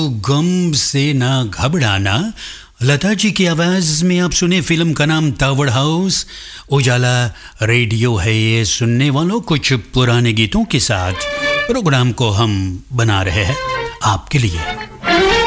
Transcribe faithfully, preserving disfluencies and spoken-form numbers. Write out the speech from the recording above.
गम से ना घबराना, लता जी की आवाज में आप सुने। फिल्म का नाम टावर हाउस। उजाला रेडियो है ये, सुनने वालों कुछ पुराने गीतों के साथ प्रोग्राम को हम बना रहे हैं आपके लिए।